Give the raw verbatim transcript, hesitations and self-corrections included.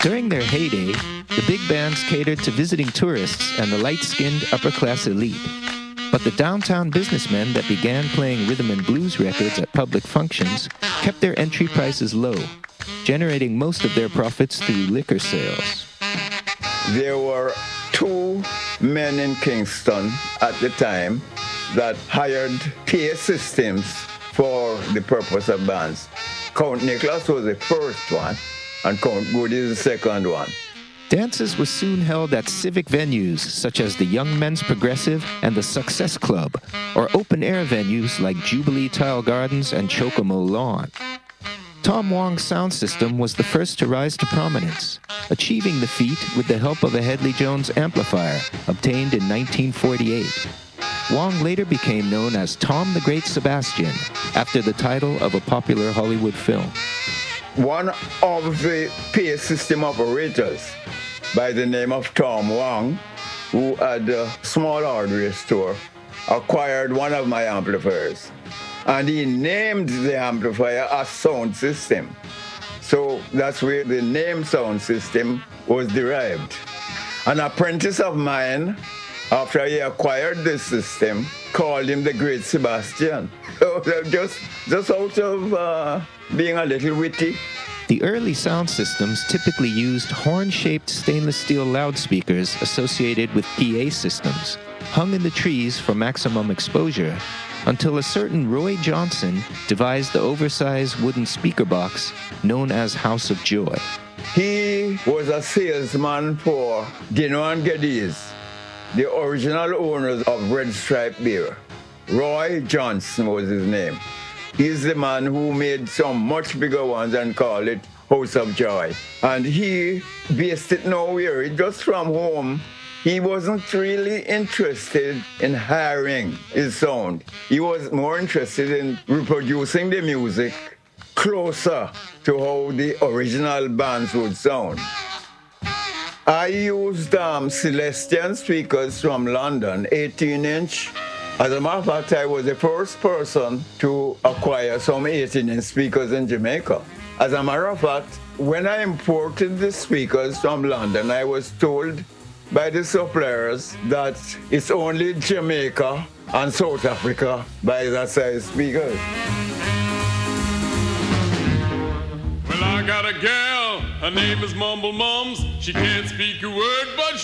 During their heyday, the big bands catered to visiting tourists and the light-skinned upper-class elite. But the downtown businessmen that began playing rhythm and blues records at public functions kept their entry prices low, generating most of their profits through liquor sales. There were two men in Kingston at the time that hired P A systems for the purpose of bands. Count Nicholas was the first one, and Count Goody is the second one. Dances were soon held at civic venues such as the Young Men's Progressive and the Success Club, or open-air venues like Jubilee Tile Gardens and Chocomo Lawn. Tom Wong's sound system was the first to rise to prominence, achieving the feat with the help of a Hedley Jones amplifier, obtained in nineteen forty-eight. Wong later became known as Tom the Great Sebastian, after the title of a popular Hollywood film. One of the P A system operators by the name of Tom Wong, who had a small hardware store, acquired one of my amplifiers. And he named the amplifier a sound system. So that's where the name sound system was derived. An apprentice of mine, after he acquired this system, called him the Great Sebastian. So just, just out of uh, being a little witty. The early sound systems typically used horn-shaped stainless steel loudspeakers associated with P A systems, hung in the trees for maximum exposure, until a certain Roy Johnson devised the oversized wooden speaker box known as House of Joy. He was a salesman for Dino and Geddes, the original owners of Red Stripe Beer. Roy Johnson was his name. He's the man who made some much bigger ones and called it House of Joy. And he based it nowhere, just from home. He wasn't really interested in hiring his sound. He was more interested in reproducing the music closer to how the original bands would sound. I used um, Celestion speakers from London, eighteen inch. As a matter of fact, I was the first person to acquire some eighteen inch speakers in Jamaica. As a matter of fact, when I imported the speakers from London, I was told by the suppliers that it's only Jamaica and South Africa buy that size speakers. Well, I got a gal, her name is Mumble Mums. She can't speak a word, but